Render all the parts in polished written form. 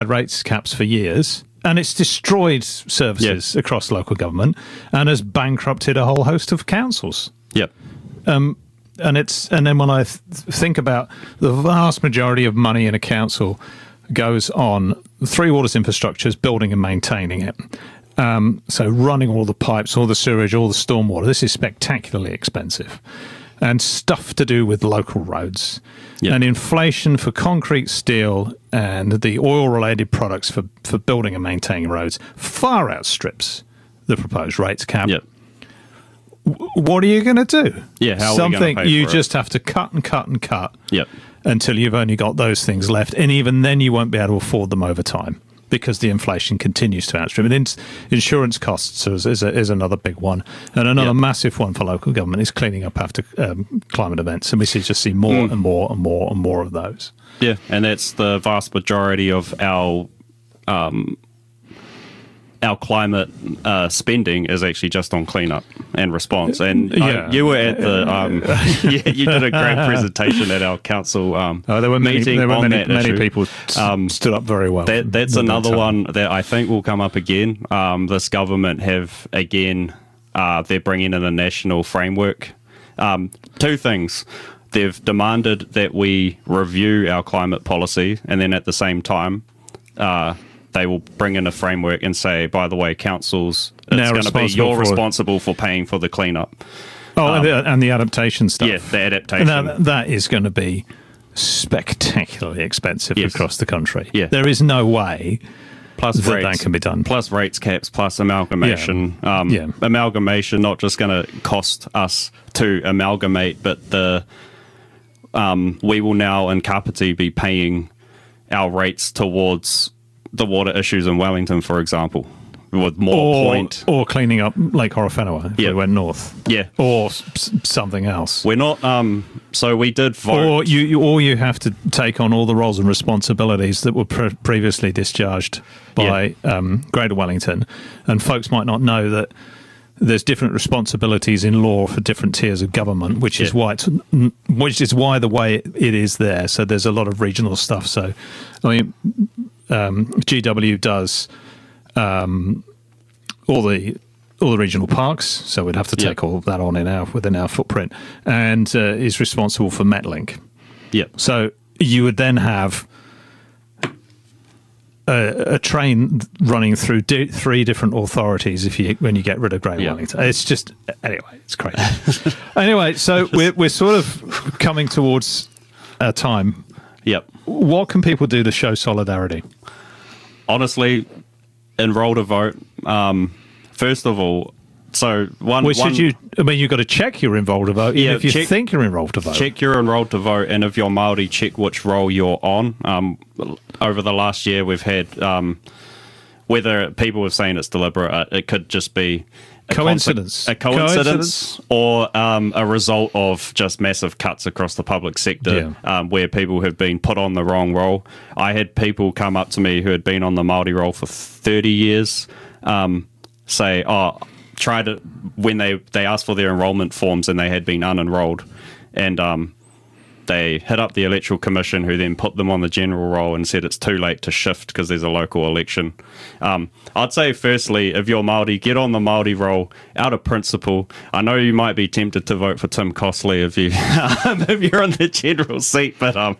rates caps for years, and it's destroyed services across local government and has bankrupted a whole host of councils. Yep. And then when I think about the vast majority of money in a council goes on Three Waters infrastructures, building and maintaining it. So running all the pipes, all the sewage, all the stormwater. This is spectacularly expensive. And stuff to do with local roads. Yep. And inflation for concrete, steel, and the oil-related products for building and maintaining roads far outstrips the proposed rates cap. Yep. What are you going to do? Yeah, how are we Something gonna pay you for just have to cut and cut and cut Yep. until you've only got those things left. And even then you won't be able to afford them over time, because the inflation continues to outstrip. And insurance costs is another big one. And another massive one for local government is cleaning up after climate events. And we just see more and more and more and more of those. Yeah, and that's the vast majority of our climate spending is actually just on cleanup and response. And you were at the you did a great presentation at our council there were meeting. Many people stood up very well. That's another one that I think will come up again. This government have again they're bringing in a national framework. Two things. They've demanded that we review our climate policy, and then at the same time they will bring in a framework and say, by the way, councils, it's going to be you're responsible for paying for the cleanup. And the adaptation stuff. Yeah, the adaptation. That is going to be spectacularly expensive across the country. Yeah. There is no way that can be done. Plus rates caps, plus amalgamation. Amalgamation not just going to cost us to amalgamate, but we will now in Kapiti be paying our rates towards the water issues in Wellington, for example, with more or cleaning up Lake Horowhenua if we went north, or something else. We're not. So we did vote, or you have to take on all the roles and responsibilities that were previously discharged by Greater Wellington, and folks might not know that there's different responsibilities in law for different tiers of government, which is why the way it is there. So there's a lot of regional stuff. So I mean, GW does all the regional parks, so we'd have to take all of that on within our footprint, and is responsible for Metlink. Yep. So you would then have a train running through three different authorities when you get rid of Greater Wellington. It's just it's crazy. Anyway, so we're sort of coming towards our time. Yep. What can people do to show solidarity? Honestly, enroll to vote. First of all, so you've got to check you're enrolled to vote. Even if you think you're enrolled to vote. Check you're enrolled to vote, and if you're Māori, check which role you're on. Over the last year, we've had whether people have saying it's deliberate, it could just be a coincidence, or a result of just massive cuts across the public sector, where people have been put on the wrong role. I had people come up to me who had been on the Māori role for 30 years, say, try to, when they asked for their enrolment forms and they had been unenrolled, and they hit up the Electoral Commission, who then put them on the general roll and said it's too late to shift because there's a local election. I'd say, firstly, if you're Māori, get on the Māori roll out of principle. I know you might be tempted to vote for Tim Costley if you're on the general seat, but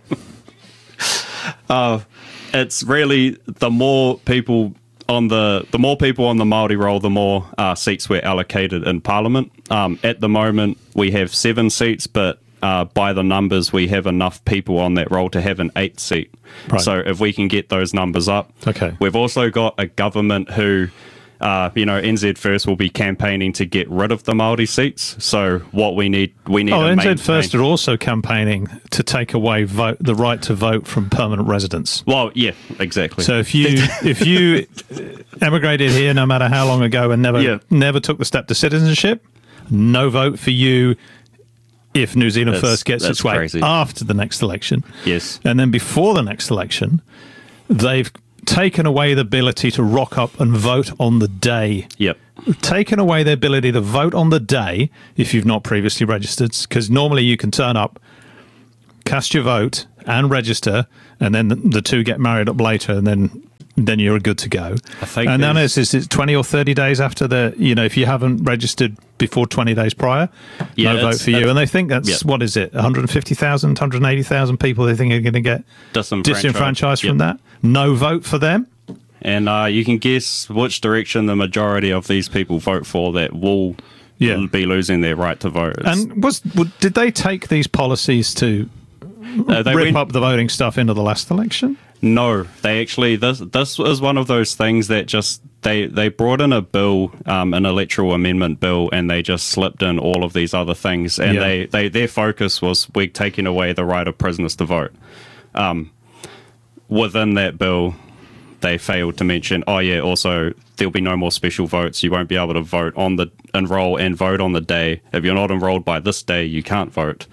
it's really the more people on the Māori roll, the more seats we're allocated in Parliament. At the moment, we have 7 seats, but by the numbers, we have enough people on that roll to have an 8th seat. Right. So if we can get those numbers up. Okay. We've also got a government who, NZ First will be campaigning to get rid of the Māori seats. So what we need NZ First are also campaigning to take away the right to vote from permanent residents. Well, yeah, exactly. So if you emigrated here, no matter how long ago, and never took the step to citizenship, no vote for you. If New Zealand First gets its way after the next election. Yes. And then before the next election, they've taken away the ability to rock up and vote on the day. Yep. Taken away the ability to vote on the day if you've not previously registered, because normally you can turn up, cast your vote and register, and then the two get married up later, and then then you're good to go. I think and then is it 20 or 30 days after if you haven't registered before 20 days prior, no vote for you. And they think that's, what is it, 150,000, 180,000 people they think are going to get disenfranchised from that? No vote for them? And you can guess which direction the majority of these people vote for that will be losing their right to vote. And did they take these policies to rip up the voting stuff into the last election? No, they actually, this was one of those things that just, they brought in a bill, an electoral amendment bill, and they just slipped in all of these other things. And their focus was, we're taking away the right of prisoners to vote. Within that bill, they failed to mention, also, there'll be no more special votes. You won't be able to enroll and vote on the day. If you're not enrolled by this day, you can't vote.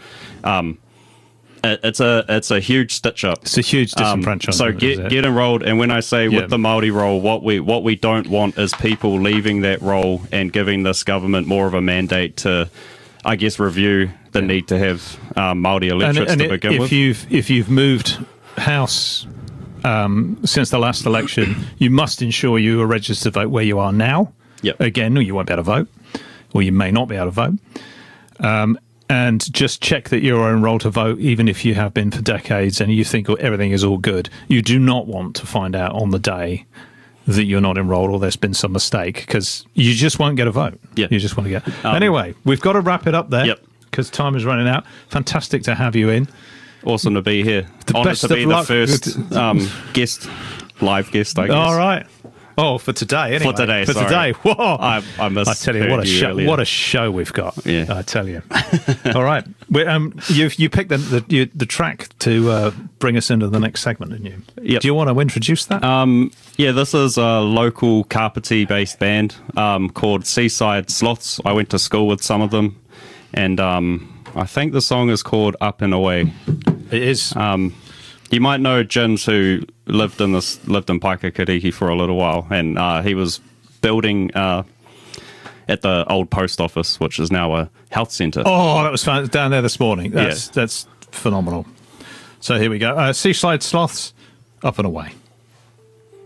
It's a huge stitch up. It's a huge disenfranchisement. So get enrolled, and when I say with the Māori roll, what we don't want is people leaving that role and giving this government more of a mandate to, I guess, review the need to have Māori electorates to begin with. If you've moved house since the last election, you must ensure you are registered to vote where you are now. Again, you won't be able to vote, or you may not be able to vote. And just check that you're enrolled to vote, even if you have been for decades and you think everything is all good. You do not want to find out on the day that you're not enrolled or there's been some mistake, because you just won't get a vote. You just want to get... Anyway, we've got to wrap it up there because time is running out. Fantastic to have you in. Awesome to be here. Honoured to be the first live guest, I guess. All right. Oh, for today, anyway. For today. Whoa! I tell you, what a show we've got. Yeah. I tell you. All right. You picked the track to bring us into the next segment, didn't you? Yep. Do you want to introduce that? This is a local Kapiti-based band called Seaside Sloths. I went to school with some of them, and I think the song is called Up and Away. It is. You might know Jins, who lived in Paikakiriki for a little while, and he was building at the old post office, which is now a health centre. Oh, that was fun. Down there this morning. That's phenomenal. So here we go. Seaside Sloths, Up and Away.